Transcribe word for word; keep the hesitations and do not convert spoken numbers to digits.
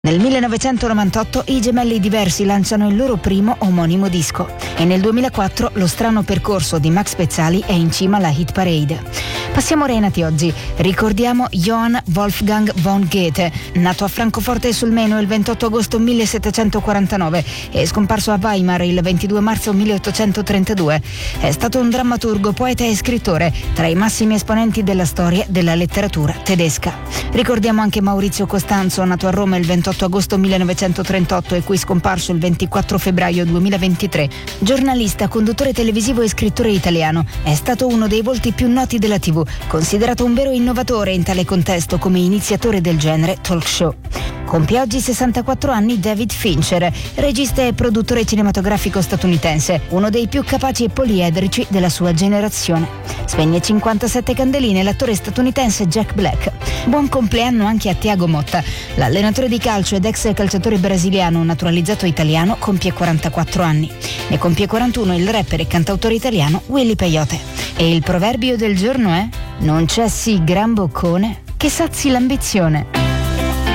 Nel millenovecentonovantotto i gemelli diversi lanciano il loro primo omonimo disco e nel duemilaquattro lo strano percorso di Max Pezzali è in cima alla hit parade. Passiamo ora ai nati oggi. Ricordiamo Johann Wolfgang von Goethe, nato a Francoforte sul Meno il ventotto agosto millesettecentoquarantanove e scomparso a Weimar il ventidue marzo milleottocentotrentadue. È stato un drammaturgo, poeta e scrittore, tra i massimi esponenti della storia della letteratura tedesca. Ricordiamo anche Maurizio Costanzo, nato a Roma il ventotto agosto millenovecentotrentotto e qui scomparso il ventiquattro febbraio duemilaventitré. Giornalista, conduttore televisivo e scrittore italiano, è stato uno dei volti più noti della tivù, considerato un vero innovatore in tale contesto come iniziatore del genere talk show. Compie oggi sessantaquattro anni David Fincher, regista e produttore cinematografico statunitense, uno dei più capaci e poliedrici della sua generazione. Spegne cinquantasette candeline l'attore statunitense Jack Black. Buon compleanno anche a Thiago Motta. L'allenatore di calcio ed ex calciatore brasiliano naturalizzato italiano compie quarantaquattro anni. Ne compie quarantuno il rapper e cantautore italiano Willy Peyote. E il proverbio del giorno è: non c'è sì gran boccone che sazi l'ambizione.